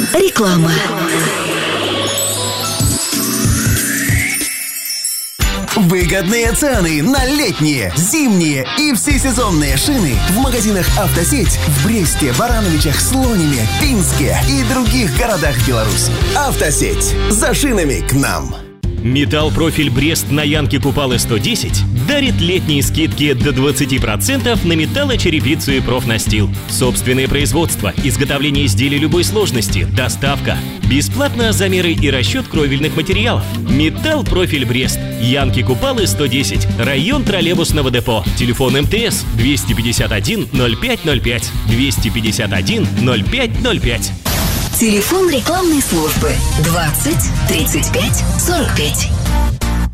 Реклама. Выгодные цены на летние, зимние и всесезонные шины в магазинах «Автосеть» в Бресте, Барановичах, Слониме, Пинске и других городах Беларуси. «Автосеть». За шинами к нам. Металл-профиль Брест на Янке Купалы 110 дарит летние скидки до 20% на металлочерепицу и профнастил. Собственное производство, изготовление изделий любой сложности, доставка. Бесплатно замеры и расчет кровельных материалов. Металл-профиль Брест. Янки Купалы 110. Район троллейбусного депо. Телефон МТС 251 0505. 251 0505. Телефон рекламной службы 20 35 45.